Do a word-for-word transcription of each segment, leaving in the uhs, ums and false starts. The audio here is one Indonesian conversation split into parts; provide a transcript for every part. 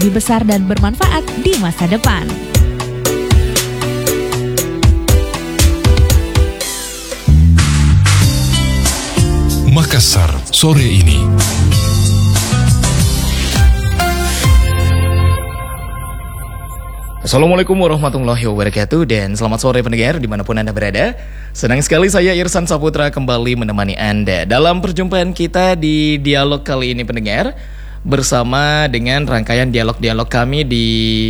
lebih besar dan bermanfaat di masa depan. Makassar sore ini. Assalamualaikum warahmatullahi wabarakatuh dan selamat sore pendengar dimanapun Anda berada. Senang sekali saya Irsan Saputra kembali menemani Anda dalam perjumpaan kita di dialog kali ini pendengar, bersama dengan rangkaian dialog-dialog kami di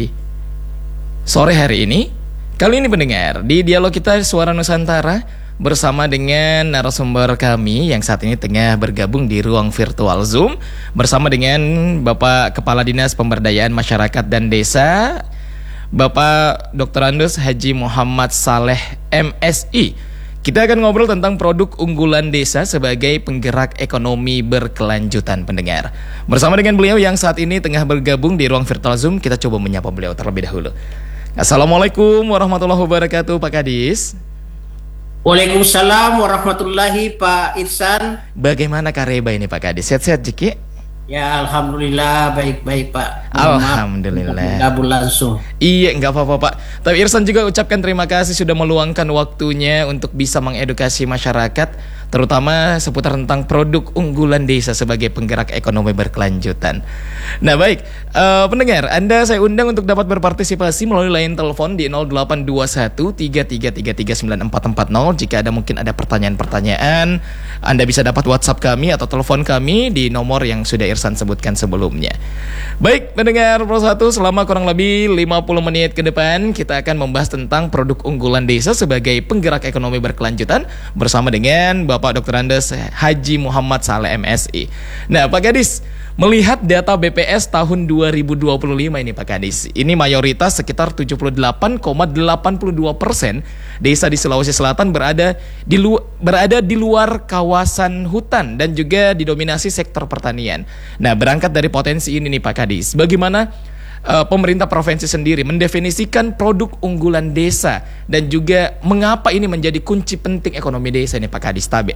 sore hari ini. Kali ini pendengar, di dialog kita Suara Nusantara bersama dengan narasumber kami yang saat ini tengah bergabung di ruang virtual Zoom bersama dengan Bapak Kepala Dinas Pemberdayaan Masyarakat dan Desa, Bapak Doktor Andes Haji Muhammad Saleh M Si. Kita akan ngobrol tentang produk unggulan desa sebagai penggerak ekonomi berkelanjutan pendengar. Bersama dengan beliau yang saat ini tengah bergabung di ruang virtual Zoom, kita coba menyapa beliau terlebih dahulu. Assalamualaikum warahmatullahi wabarakatuh Pak Kadis. Waalaikumsalam warahmatullahi Pak Irsan. Bagaimana Kareba ini Pak Kadis? Sehat-sehat Jiki? Ya alhamdulillah baik-baik Pak. Alhamdulillah. Gabung langsung. Iya nggak apa-apa Pak. Tapi Irsan juga ucapkan terima kasih sudah meluangkan waktunya untuk bisa mengedukasi masyarakat, terutama seputar tentang produk unggulan desa sebagai penggerak ekonomi berkelanjutan. Nah baik, uh, pendengar, Anda saya undang untuk dapat berpartisipasi melalui line telepon di nol delapan dua satu tiga tiga tiga tiga sembilan empat empat nol. Jika ada mungkin ada pertanyaan-pertanyaan, Anda bisa dapat WhatsApp kami atau telepon kami di nomor yang sudah Irsan sebutkan sebelumnya. Baik, pendengar Pro satu, selama kurang lebih lima puluh menit ke depan kita akan membahas tentang produk unggulan desa sebagai penggerak ekonomi berkelanjutan bersama dengan Bapak Doktor Andes Haji Muhammad Saleh M Si. Nah, Pak Kadis, melihat data B P S tahun dua ribu dua puluh lima ini Pak Kadis, ini mayoritas sekitar tujuh puluh delapan koma delapan dua persen desa di Sulawesi Selatan berada di lu- berada di luar kawasan hutan dan juga didominasi sektor pertanian. Nah, berangkat dari potensi ini nih Pak Kadis, bagaimana uh, pemerintah provinsi sendiri mendefinisikan produk unggulan desa dan juga mengapa ini menjadi kunci penting ekonomi desa ini Pak Kadis Tabe?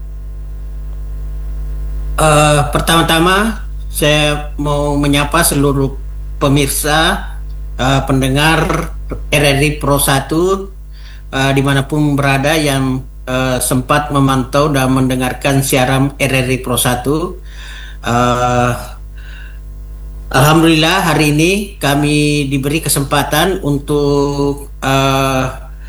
Uh, pertama-tama saya mau menyapa seluruh pemirsa, uh, pendengar R R I Pro satu uh, dimanapun berada yang uh, sempat memantau dan mendengarkan siaran R R I Pro satu. Uh, Alhamdulillah hari ini kami diberi kesempatan untuk uh,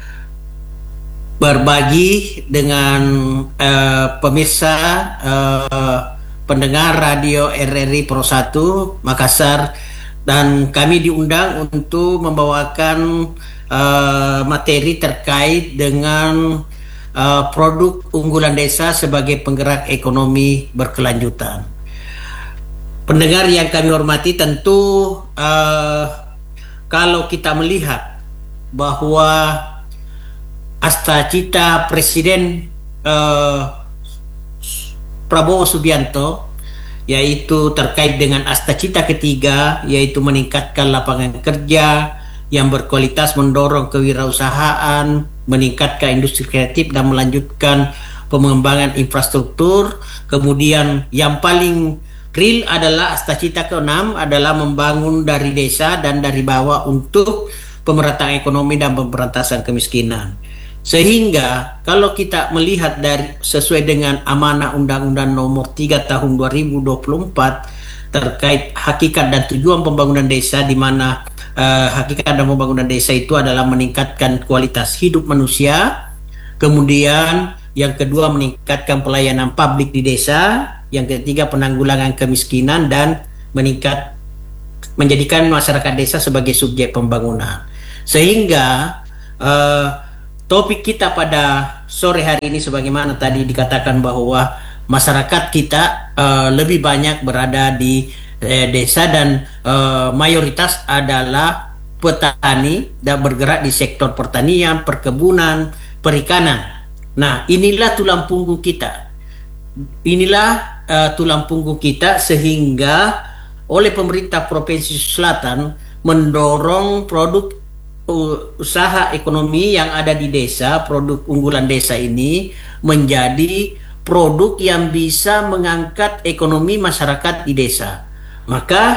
berbagi dengan uh, pemirsa uh, pendengar radio R R I Pro satu Makassar, dan kami diundang untuk membawakan uh, materi terkait dengan uh, produk unggulan desa sebagai penggerak ekonomi berkelanjutan. Pendengar yang kami hormati, tentu uh, kalau kita melihat bahwa cita-cita Presiden uh, Prabowo Subianto, yaitu terkait dengan cita ketiga, yaitu meningkatkan lapangan kerja yang berkualitas, mendorong kewirausahaan, meningkatkan industri kreatif dan melanjutkan pengembangan infrastruktur. Kemudian yang paling real adalah cita keenam adalah membangun dari desa dan dari bawah untuk pemerataan ekonomi dan pemberantasan kemiskinan. Sehingga kalau kita melihat dari sesuai dengan amanah Undang-Undang Nomor tiga Tahun dua ribu dua puluh empat terkait hakikat dan tujuan pembangunan desa, di mana uh, hakikat dan pembangunan desa itu adalah meningkatkan kualitas hidup manusia, kemudian yang kedua meningkatkan pelayanan publik di desa, yang ketiga penanggulangan kemiskinan, dan meningkat menjadikan masyarakat desa sebagai subjek pembangunan. Sehingga uh, topik kita pada sore hari ini sebagaimana tadi dikatakan bahwa masyarakat kita uh, lebih banyak berada di uh, desa dan uh, mayoritas adalah petani dan bergerak di sektor pertanian, perkebunan, perikanan. Nah, inilah tulang punggung kita. Inilah uh, tulang punggung kita, sehingga oleh pemerintah Provinsi Selatan mendorong produk uh, usaha ekonomi yang ada di desa, produk unggulan desa ini menjadi produk yang bisa mengangkat ekonomi masyarakat di desa. Maka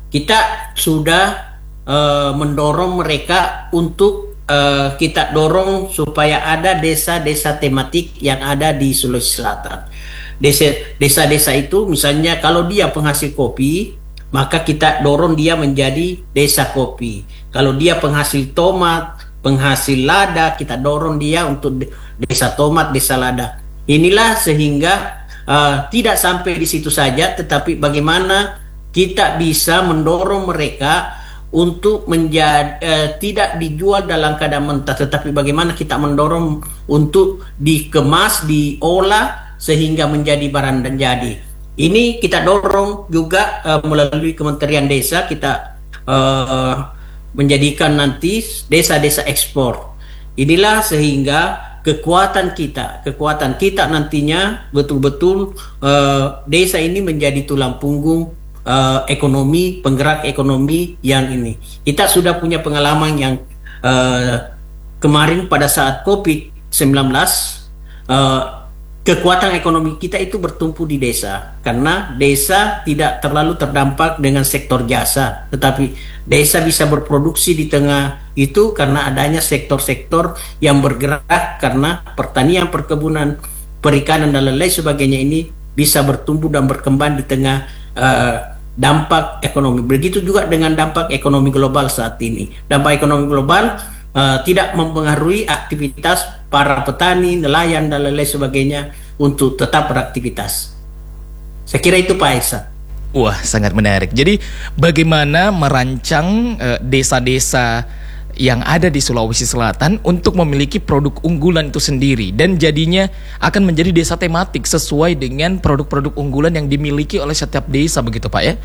kita sudah uh, mendorong mereka untuk uh, kita dorong supaya ada desa-desa tematik yang ada di Sulawesi Selatan. Desa- Desa-desa itu misalnya kalau dia penghasil kopi, maka kita dorong dia menjadi desa kopi. Kalau dia penghasil tomat, penghasil lada, kita dorong dia untuk desa tomat, desa lada. Inilah sehingga uh, tidak sampai di situ saja, tetapi bagaimana kita bisa mendorong mereka untuk menjadi uh, tidak dijual dalam keadaan mentah, tetapi bagaimana kita mendorong untuk dikemas, diolah sehingga menjadi barang dan jadi. Ini kita dorong juga uh, melalui Kementerian Desa, kita uh, menjadikan nanti desa-desa ekspor. Inilah sehingga kekuatan kita, kekuatan kita nantinya betul-betul uh, desa ini menjadi tulang punggung uh, ekonomi, penggerak ekonomi yang ini. Kita sudah punya pengalaman yang uh, kemarin pada saat covid sembilan belas, uh, kekuatan ekonomi kita itu bertumpu di desa, karena desa tidak terlalu terdampak dengan sektor jasa, tetapi desa bisa berproduksi di tengah itu karena adanya sektor-sektor yang bergerak, karena pertanian, perkebunan, perikanan dan lain-lain sebagainya ini bisa bertumbuh dan berkembang di tengah uh, dampak ekonomi. Begitu juga dengan dampak ekonomi global saat ini. Dampak ekonomi global uh, tidak mempengaruhi aktivitas para petani, nelayan dan lain-lain sebagainya untuk tetap beraktivitas. Saya kira itu Pak Esa. Wah, sangat menarik. Jadi bagaimana merancang uh, desa-desa yang ada di Sulawesi Selatan untuk memiliki produk unggulan itu sendiri, dan jadinya akan menjadi desa tematik sesuai dengan produk-produk unggulan yang dimiliki oleh setiap desa, begitu Pak ya?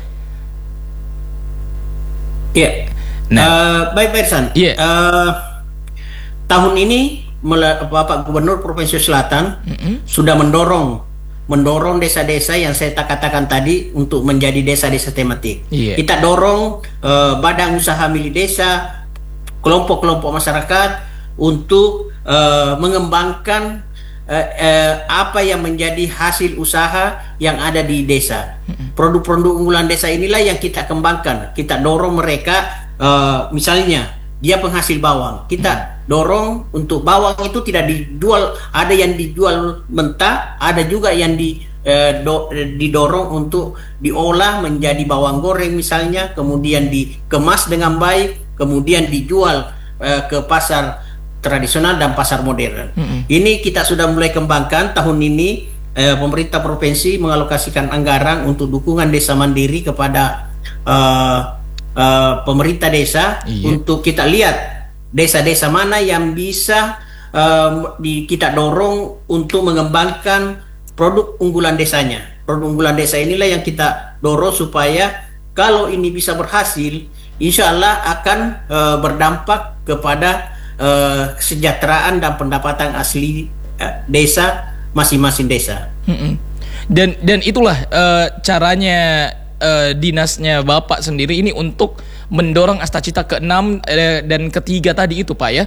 Iya. Nah, uh, baik Pak Irsan. Iya. Uh, tahun ini Bapak Gubernur Provinsi Selatan mm-hmm. sudah mendorong mendorong desa-desa yang saya katakan tadi untuk menjadi desa-desa tematik. Yeah. Kita dorong uh, badan usaha milik desa, kelompok-kelompok masyarakat untuk uh, mengembangkan uh, uh, apa yang menjadi hasil usaha yang ada di desa. Mm-hmm. Produk-produk unggulan desa inilah yang kita kembangkan. Kita dorong mereka, uh, misalnya dia penghasil bawang, kita hmm. dorong untuk bawang itu tidak dijual, ada yang dijual mentah, ada juga yang di, eh, do, didorong untuk diolah menjadi bawang goreng misalnya, kemudian dikemas dengan baik, kemudian dijual eh, ke pasar tradisional dan pasar modern. Hmm. Ini kita sudah mulai kembangkan tahun ini. Eh, pemerintah provinsi mengalokasikan anggaran untuk dukungan desa mandiri kepada eh, Uh, pemerintah desa, iya. untuk kita lihat desa-desa mana yang bisa uh, di, kita dorong untuk mengembangkan produk unggulan desanya. Produk unggulan desa inilah yang kita dorong supaya kalau ini bisa berhasil, insya Allah akan uh, berdampak kepada uh, kesejahteraan dan pendapatan asli uh, desa masing-masing desa. Mm-mm. Dan dan itulah uh, caranya Uh, dinasnya Bapak sendiri ini untuk mendorong Astacita keenam uh, dan ketiga tadi itu Pak ya?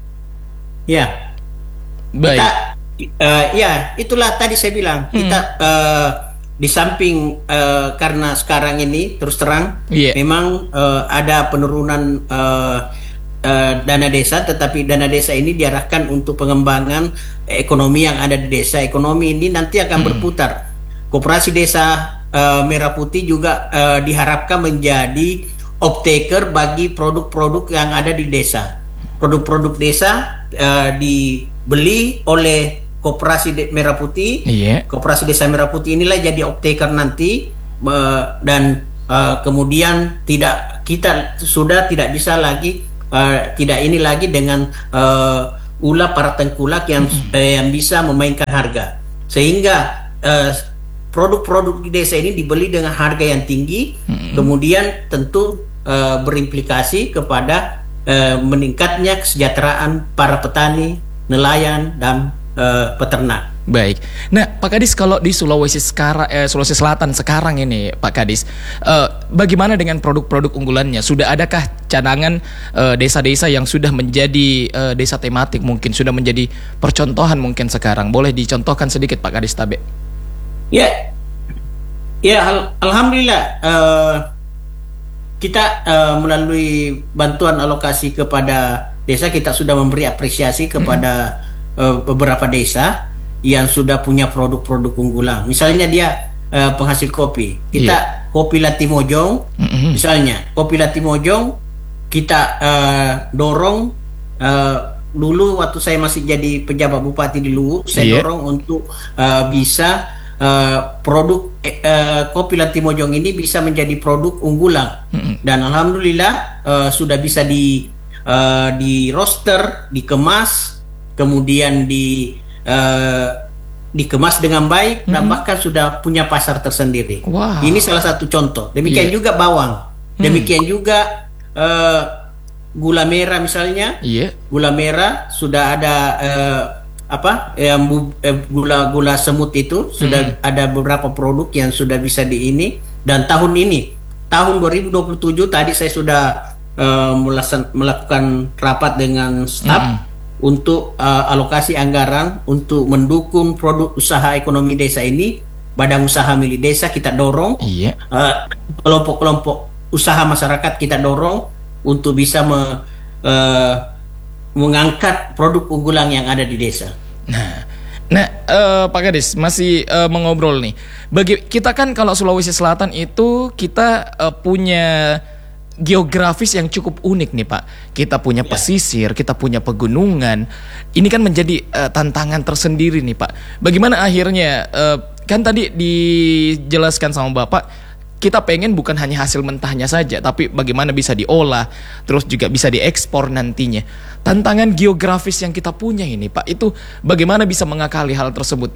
Ya. Baik. Kita, uh, ya itulah tadi saya bilang hmm. kita uh, di samping uh, karena sekarang ini terus terang yeah. memang uh, ada penurunan uh, uh, dana desa, tetapi dana desa ini diarahkan untuk pengembangan ekonomi yang ada di desa. Ekonomi ini nanti akan hmm. berputar. Koperasi Desa Uh, Merah Putih juga uh, diharapkan menjadi off-taker bagi produk-produk yang ada di desa. Produk-produk desa uh, dibeli oleh Koperasi De- Merah Putih. Yeah. Koperasi Desa Merah Putih inilah jadi off-taker nanti, uh, dan uh, kemudian tidak kita sudah tidak bisa lagi uh, tidak ini lagi dengan uh, ulah para tengkulak yang mm-hmm. uh, yang bisa memainkan harga, sehingga uh, produk-produk di desa ini dibeli dengan harga yang tinggi, hmm. kemudian tentu uh, berimplikasi kepada uh, meningkatnya kesejahteraan para petani, nelayan dan uh, peternak. Baik. Nah, Pak Kadis, kalau di Sulawesi sekarang, eh, Sulawesi Selatan sekarang ini, Pak Kadis, uh, bagaimana dengan produk-produk unggulannya? Sudah adakah cadangan uh, desa-desa yang sudah menjadi uh, desa tematik, mungkin sudah menjadi percontohan mungkin sekarang? Boleh dicontohkan sedikit, Pak Kadis Tabe? Ya, ya, al- alhamdulillah uh, kita uh, melalui bantuan alokasi kepada desa, kita sudah memberi apresiasi kepada uh, beberapa desa yang sudah punya produk-produk unggulan. Misalnya dia uh, penghasil kopi. Kita yeah. Kopi Latimojong, mm-hmm. misalnya Kopi Latimojong kita uh, dorong uh, dulu waktu saya masih jadi pejabat bupati di Luwu, saya yeah. dorong untuk uh, bisa Uh, produk uh, Kopi Latimojong ini bisa menjadi produk unggulan, mm-hmm. dan alhamdulillah uh, sudah bisa di uh, di roster, dikemas, kemudian di uh, dikemas dengan baik, mm-hmm. dan bahkan sudah punya pasar tersendiri. Wow. Ini salah satu contoh. Demikian yeah. juga bawang, demikian mm. juga uh, gula merah misalnya, yeah. gula merah sudah ada. Uh, apa yang gula-gula semut itu sudah hmm. ada beberapa produk yang sudah bisa di ini, dan tahun ini tahun dua ribu dua puluh tujuh tadi saya sudah uh, melakukan rapat dengan staf hmm. untuk uh, alokasi anggaran untuk mendukung produk usaha ekonomi desa ini. Badan usaha milik desa kita dorong, iya. uh, kelompok-kelompok usaha masyarakat kita dorong untuk bisa me, uh, mengangkat produk unggulan yang ada di desa. Nah, nah uh, Pak Kades masih uh, mengobrol nih. Bagi kita kan kalau Sulawesi Selatan itu kita uh, punya geografis yang cukup unik nih Pak. Kita punya pesisir, kita punya pegunungan. Ini kan menjadi uh, tantangan tersendiri nih Pak. Bagaimana akhirnya uh, kan tadi dijelaskan sama Bapak, kita pengen bukan hanya hasil mentahnya saja, tapi bagaimana bisa diolah, terus juga bisa diekspor nantinya. Tantangan geografis yang kita punya ini Pak, itu bagaimana bisa mengakali hal tersebut?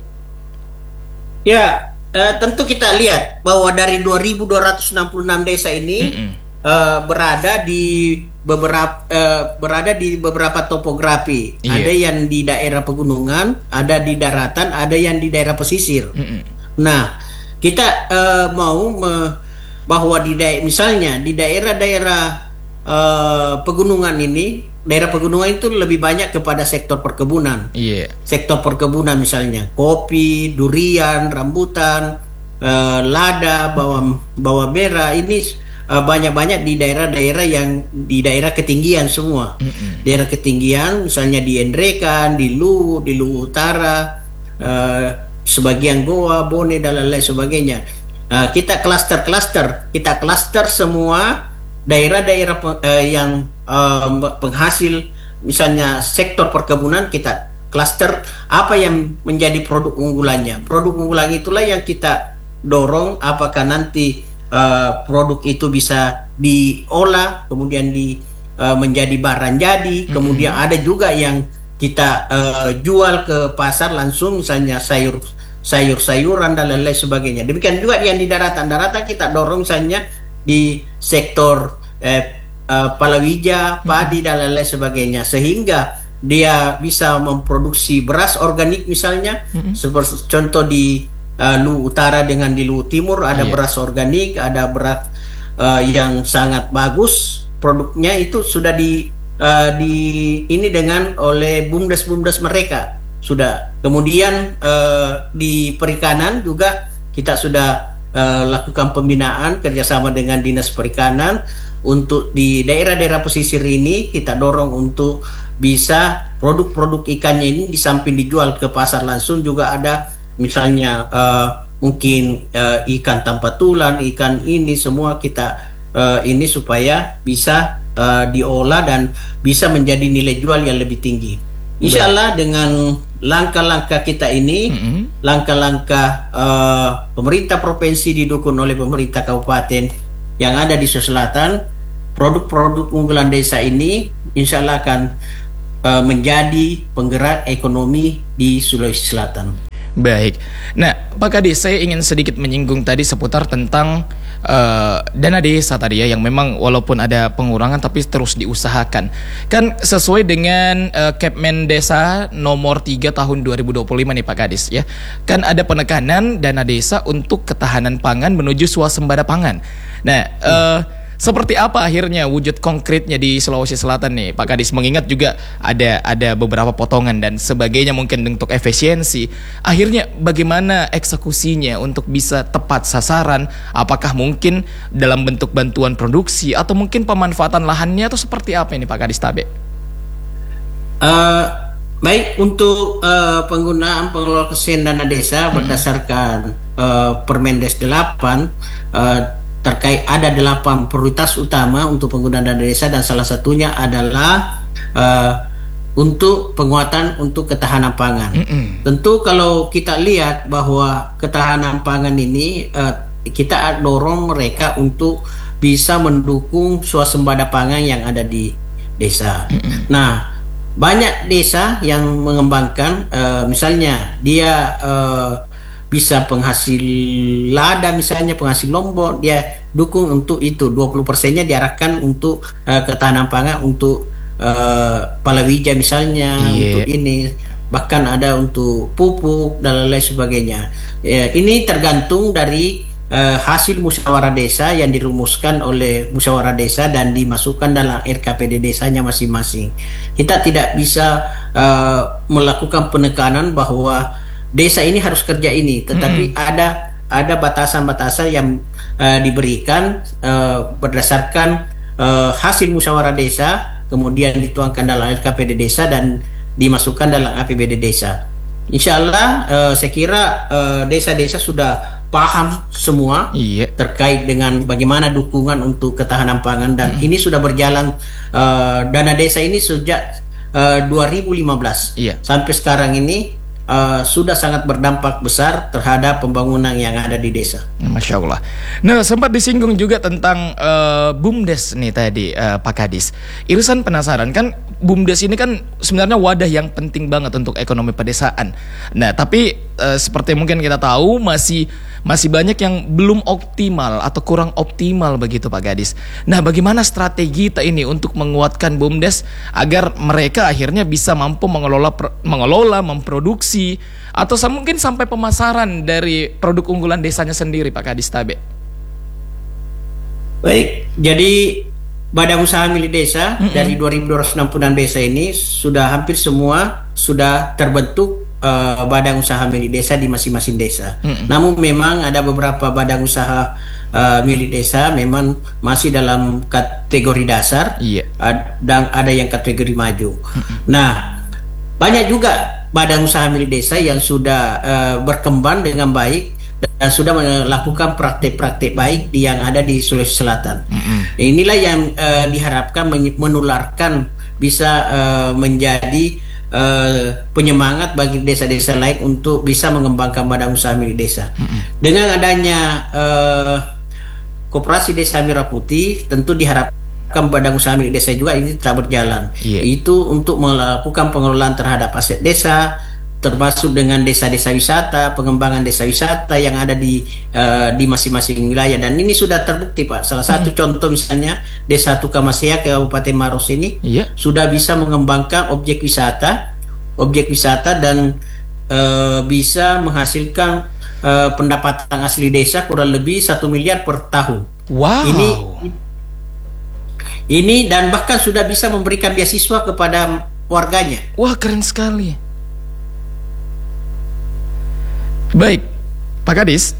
Ya, eh, tentu kita lihat bahwa dari dua ribu dua ratus enam puluh enam desa ini eh, berada di beberapa eh, berada di beberapa topografi. Iya. Ada yang di daerah pegunungan, ada di daratan, ada yang di daerah pesisir. Mm-mm. Nah, kita uh, mau me, bahwa di daerah misalnya di daerah-daerah uh, pegunungan ini, daerah pegunungan itu lebih banyak kepada sektor perkebunan. Yeah. Sektor perkebunan misalnya kopi, durian, rambutan, uh, lada, bawang bawang merah ini uh, banyak-banyak di daerah-daerah yang di daerah ketinggian semua. Mm-hmm. Daerah ketinggian misalnya di Endrekan, di Luwu, di Luwu Utara, uh, sebagian Goa, Bone dan lain-lain sebagainya. Uh, kita klaster-klaster, kita klaster semua daerah-daerah uh, yang uh, penghasil, misalnya sektor perkebunan, kita klaster apa yang menjadi produk unggulannya. Produk unggulan itulah yang kita dorong. Apakah nanti uh, produk itu bisa diolah, kemudian di uh, menjadi barang jadi, mm-hmm. kemudian ada juga yang kita uh, jual ke pasar langsung, misalnya sayur sayur-sayuran dan lain-lain sebagainya. Demikian juga yang di daratan-daratan kita dorong misalnya di sektor eh, uh, palawija, padi dan lain-lain sebagainya, sehingga dia bisa memproduksi beras organik misalnya. Mm-hmm. Seperti contoh di uh, Luwu Utara dengan di Luwu Timur ada yeah. beras organik, ada beras uh, yang sangat bagus produknya, itu sudah di uh, di ini dengan oleh bumdes-bumdes mereka. Sudah. Kemudian uh, di perikanan juga kita sudah uh, lakukan pembinaan kerjasama dengan Dinas Perikanan untuk di daerah-daerah pesisir ini kita dorong untuk bisa produk-produk ikannya ini di samping dijual ke pasar langsung juga ada misalnya uh, mungkin uh, ikan tanpa tulang, ikan ini semua kita uh, ini supaya bisa uh, diolah dan bisa menjadi nilai jual yang lebih tinggi. Insya Allah dengan langkah-langkah kita ini, mm-hmm. langkah-langkah uh, pemerintah provinsi didukung oleh pemerintah kabupaten yang ada di Sulawesi Selatan, produk-produk unggulan desa ini insya Allah akan uh, menjadi penggerak ekonomi di Sulawesi Selatan. Baik. Nah, Pak Kades, saya ingin sedikit menyinggung tadi seputar tentang uh, dana desa tadi ya, yang memang walaupun ada pengurangan tapi terus diusahakan. Kan sesuai dengan uh, Kepmen Desa nomor tiga tahun dua ribu dua puluh lima nih Pak Kades ya. Kan ada penekanan dana desa untuk ketahanan pangan menuju swasembada pangan. Nah, uh, Seperti apa akhirnya wujud konkretnya di Sulawesi Selatan nih Pak Kadis? Mengingat juga ada ada beberapa potongan dan sebagainya mungkin untuk efisiensi. Akhirnya bagaimana eksekusinya untuk bisa tepat sasaran? Apakah mungkin dalam bentuk bantuan produksi atau mungkin pemanfaatan lahannya atau seperti apa ini Pak Kadis Tabe? Uh, baik, untuk uh, penggunaan pengelola kesehatan dana desa hmm. berdasarkan uh, Permendes delapan, uh, terkait ada delapan prioritas utama untuk penggunaan dana desa, dan salah satunya adalah uh, untuk penguatan untuk ketahanan pangan. Mm-mm. Tentu kalau kita lihat bahwa ketahanan pangan ini uh, kita dorong mereka untuk bisa mendukung swasembada pangan yang ada di desa. Mm-mm. Nah, banyak desa yang mengembangkan, uh, misalnya dia uh, bisa penghasil lada, misalnya penghasil lombok, dia dukung untuk itu, dua puluh persennya diarahkan untuk uh, ketahanan pangan, untuk uh, palawija misalnya, yeah. untuk ini, bahkan ada untuk pupuk dan lain sebagainya. Ya, ini tergantung dari Uh, hasil musyawarah desa yang dirumuskan oleh musyawarah desa dan dimasukkan dalam R K P D desanya masing-masing. Kita tidak bisa uh, melakukan penekanan bahwa desa ini harus kerja ini, tetapi mm-hmm. ada ada batasan-batasan yang uh, diberikan uh, berdasarkan uh, hasil musyawarah desa, kemudian dituangkan dalam R K P D desa dan dimasukkan dalam A P B D desa. Insya Allah uh, saya kira uh, desa-desa sudah paham semua iya. terkait dengan bagaimana dukungan untuk ketahanan pangan, dan hmm. ini sudah berjalan, uh, dana desa ini sejak uh, dua ribu lima belas iya. sampai sekarang ini uh, sudah sangat berdampak besar terhadap pembangunan yang ada di desa. Masya Allah. Nah, sempat disinggung juga tentang uh, BUMDes nih tadi uh, Pak Kadis. Irsan penasaran, kan BUMDes ini kan sebenarnya wadah yang penting banget untuk ekonomi pedesaan. Nah, tapi uh, seperti mungkin kita tahu masih masih banyak yang belum optimal atau kurang optimal begitu Pak Kadis. Nah, bagaimana strategi kita ini untuk menguatkan BUMDes agar mereka akhirnya bisa mampu mengelola mengelola, memproduksi atau mungkin sampai pemasaran dari produk unggulan desanya sendiri Pak Kadis Tabe? Baik, jadi Badan Usaha Milik Desa mm-hmm. dari dua ribu dua ratus enam puluh enam desa ini sudah hampir semua sudah terbentuk Uh, badan usaha milik desa di masing-masing desa. Mm-hmm. Namun memang ada beberapa badan usaha uh, milik desa memang masih dalam kategori dasar, yeah. ad- dan ada yang kategori maju. Mm-hmm. Nah, banyak juga badan usaha milik desa yang sudah uh, berkembang dengan baik dan sudah melakukan praktik-praktik baik di yang ada di Sulawesi Selatan. Mm-hmm. Inilah yang uh, diharapkan menularkan, bisa uh, menjadi Uh, penyemangat bagi desa-desa lain untuk bisa mengembangkan badan usaha milik desa. Mm-hmm. Dengan adanya uh, Koperasi Desa Merah Putih, tentu diharapkan badan usaha milik desa juga ini tetap berjalan. Yeah. Itu untuk melakukan pengelolaan terhadap aset desa, termasuk dengan desa-desa wisata, pengembangan desa wisata yang ada di uh, di masing-masing wilayah, dan ini sudah terbukti Pak. Salah satu hmm. contoh misalnya Desa Tukamasea Kabupaten Maros ini yeah. sudah bisa mengembangkan objek wisata, objek wisata dan uh, bisa menghasilkan uh, pendapatan asli desa kurang lebih satu miliar per tahun. Wow. Ini ini dan bahkan sudah bisa memberikan beasiswa kepada warganya. Wah, keren sekali. Baik, Pak Kadis.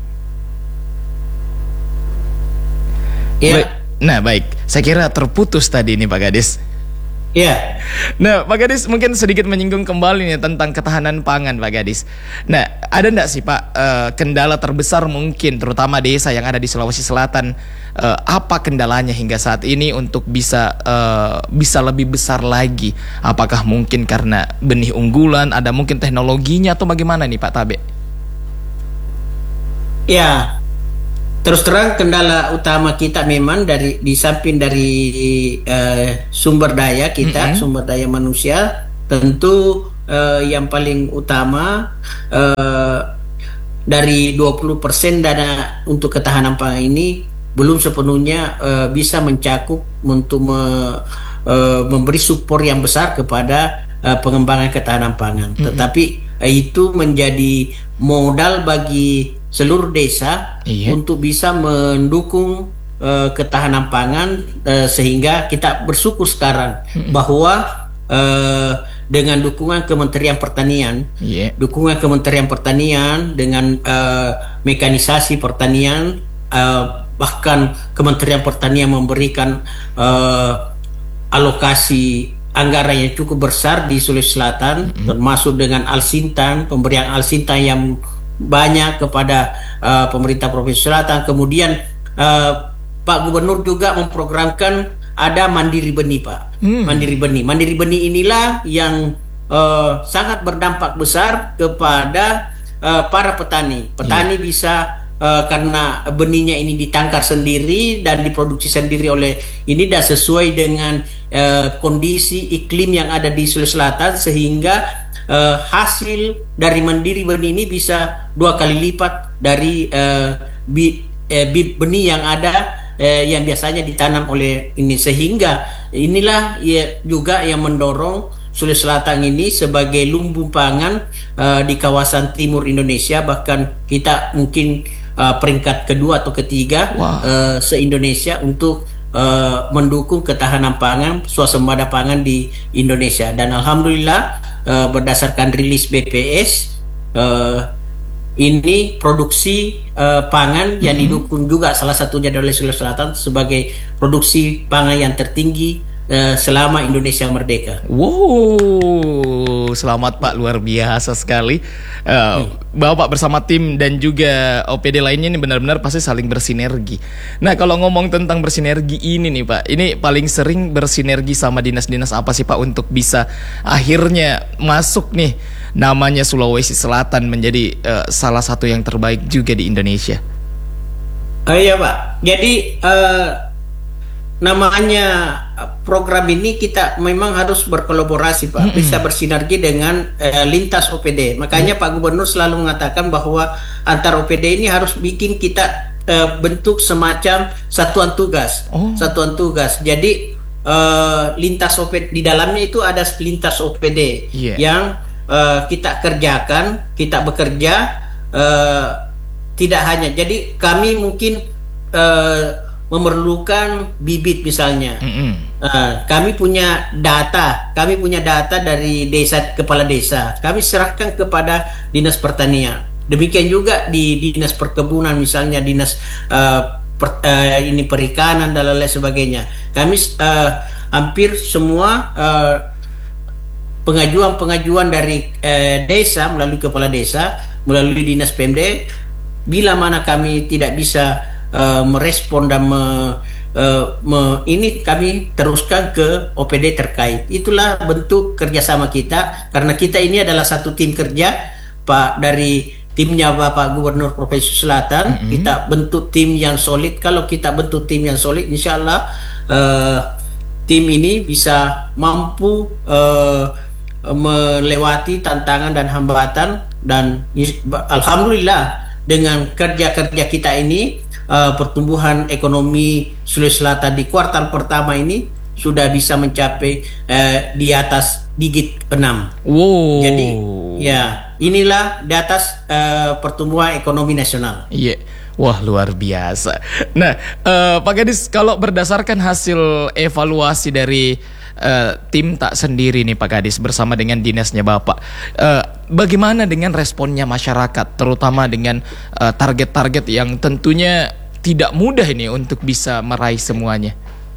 Iya. Baik. Nah, baik. Saya kira terputus tadi nih Pak Kadis. Iya. Nah, Pak Kadis mungkin sedikit menyinggung kembali nih tentang ketahanan pangan Pak Kadis. Nah, ada enggak sih Pak uh, kendala terbesar mungkin terutama desa yang ada di Sulawesi Selatan, uh, apa kendalanya hingga saat ini untuk bisa uh, bisa lebih besar lagi? Apakah mungkin karena benih unggulan, ada mungkin teknologinya atau bagaimana nih Pak Tabe? Ya, terus terang kendala utama kita memang dari di samping dari uh, sumber daya kita, mm-hmm. sumber daya manusia, tentu uh, yang paling utama uh, dari dua puluh persen dana untuk ketahanan pangan ini belum sepenuhnya uh, bisa mencakup untuk me, uh, memberi support yang besar kepada uh, pengembangan ketahanan pangan. Mm-hmm. Tetapi uh, itu menjadi modal bagi seluruh desa iya. untuk bisa mendukung uh, ketahanan pangan, uh, sehingga kita bersyukur sekarang mm-hmm. bahwa uh, dengan dukungan Kementerian Pertanian, yeah. dukungan Kementerian Pertanian dengan uh, mekanisasi pertanian, uh, bahkan Kementerian Pertanian memberikan uh, alokasi anggaran yang cukup besar di Sulawesi Selatan, mm-hmm. termasuk dengan Alsintan, pemberian Alsintan yang banyak kepada uh, pemerintah Provinsi Selatan. Kemudian uh, Pak Gubernur juga memprogramkan ada mandiri benih, Pak. Hmm. Mandiri benih. Mandiri benih inilah yang uh, sangat berdampak besar kepada uh, para petani. Petani yeah. bisa uh, karena benihnya ini ditangkar sendiri dan diproduksi sendiri oleh ini, dan sesuai dengan uh, kondisi iklim yang ada di Sulawesi Selatan, sehingga uh, hasil dari mandiri benih ini bisa dua kali lipat dari uh, bit, uh, bit benih yang ada Eh, yang biasanya ditanam oleh ini, sehingga inilah ya, juga yang mendorong Sulawesi Selatan ini sebagai lumbung pangan uh, di kawasan timur Indonesia, bahkan kita mungkin uh, peringkat kedua atau ketiga wow. uh, se-Indonesia untuk uh, mendukung ketahanan pangan, swasembada pangan di Indonesia. Dan alhamdulillah uh, berdasarkan rilis B P S, uh, ini produksi uh, pangan yang didukung juga salah satunya dari Sulawesi Selatan sebagai produksi pangan yang tertinggi uh, selama Indonesia merdeka. Wow, selamat Pak, luar biasa sekali. Uh, hmm. Bapak bersama tim dan juga O P D lainnya ini benar-benar pasti saling bersinergi. Nah, kalau ngomong tentang bersinergi ini nih Pak, ini paling sering bersinergi sama dinas-dinas apa sih Pak untuk bisa akhirnya masuk nih namanya Sulawesi Selatan menjadi uh, salah satu yang terbaik juga di Indonesia? Oh iya Pak, jadi uh, namanya program ini kita memang harus berkolaborasi Pak, mm-hmm. bisa bersinergi dengan uh, lintas O P D. Makanya mm-hmm. Pak Gubernur selalu mengatakan bahwa antar O P D ini harus bikin kita uh, bentuk semacam satuan tugas, oh. satuan tugas. Jadi uh, lintas O P D di dalamnya itu ada lintas O P D yeah. yang Uh, kita kerjakan, kita bekerja, uh, tidak hanya. Jadi kami mungkin uh, memerlukan bibit misalnya. Mm-hmm. uh, kami punya data, kami punya data dari desa, kepala desa. Kami serahkan kepada dinas pertanian. Demikian juga di dinas perkebunan misalnya, dinas uh, per, uh, ini perikanan dan lain sebagainya. Kami uh, hampir semua uh, pengajuan-pengajuan dari eh, desa melalui kepala desa, melalui dinas P M D, bila mana kami tidak bisa uh, merespon dan me, uh, me, ini kami teruskan ke O P D terkait. Itulah bentuk kerjasama kita, karena kita ini adalah satu tim kerja Pak, dari timnya Bapak Gubernur Provinsi Selatan. Mm-hmm. Kita bentuk tim yang solid. Kalau kita bentuk tim yang solid, insya Allah uh, tim ini bisa mampu uh, melewati tantangan dan hambatan, dan alhamdulillah dengan kerja-kerja kita ini uh, pertumbuhan ekonomi Sulawesi Selatan di kuartal pertama ini sudah bisa mencapai uh, di atas digit enam. Wow. Jadi ya inilah di atas uh, pertumbuhan ekonomi nasional. Iya. Yeah. Wah, luar biasa. Nah, uh, Pak Gadis, kalau berdasarkan hasil evaluasi dari uh, tim tak sendiri nih Pak Gadis bersama dengan dinasnya Bapak, uh, bagaimana dengan responnya masyarakat, terutama dengan uh, target-target yang tentunya tidak mudah ini untuk bisa meraih semuanya?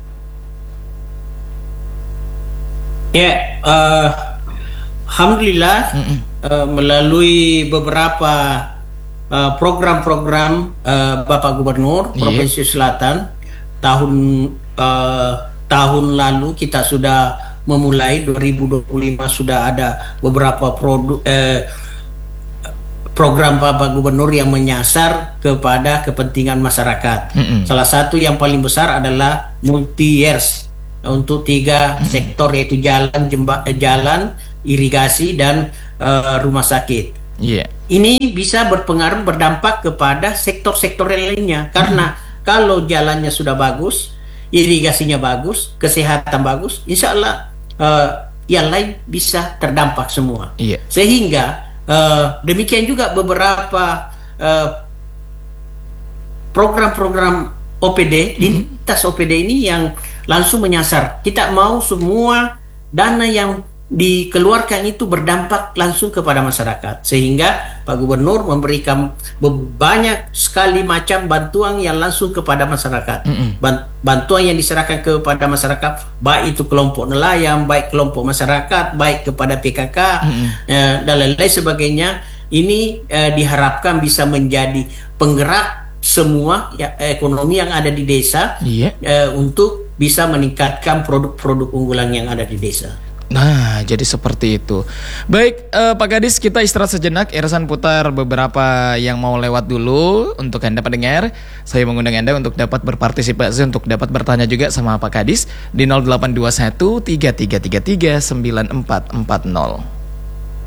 Ya, uh, alhamdulillah uh, melalui beberapa Uh, program-program uh, Bapak Gubernur yeah. Provinsi Selatan tahun uh, tahun lalu kita sudah memulai dua ribu dua puluh lima, sudah ada beberapa produk uh, program Bapak Gubernur yang menyasar kepada kepentingan masyarakat. Mm-hmm. Salah satu yang paling besar adalah multi years untuk tiga mm-hmm. sektor, yaitu jalan, jemba, jalan, irigasi dan uh, rumah sakit. Yeah. Ini bisa berpengaruh, berdampak kepada sektor-sektor lainnya, karena hmm. kalau jalannya sudah bagus, irigasinya bagus, kesehatan bagus, insya Allah uh, yang lain bisa terdampak semua. Yeah. Sehingga uh, demikian juga beberapa uh, program-program O P D, lintas O P D ini yang langsung menyasar. Kita mau semua dana yang dikeluarkan itu berdampak langsung kepada masyarakat, sehingga Pak Gubernur memberikan banyak sekali macam bantuan yang langsung kepada masyarakat. Mm-hmm. Bantuan yang diserahkan kepada masyarakat, baik itu kelompok nelayan, baik kelompok masyarakat, baik kepada P K K, mm-hmm. eh, dan lain-lain sebagainya. Ini eh, diharapkan bisa menjadi penggerak semua ya, ekonomi yang ada di desa, yeah. eh, untuk bisa meningkatkan produk-produk unggulan yang ada di desa. Nah, jadi seperti itu. Baik, eh, Pak Kadis, kita istirahat sejenak. Ersan putar beberapa yang mau lewat dulu untuk Anda pendengar. Saya mengundang Anda untuk dapat berpartisipasi, untuk dapat bertanya juga sama Pak Kadis di nol delapan dua satu tiga tiga tiga tiga sembilan empat empat nol.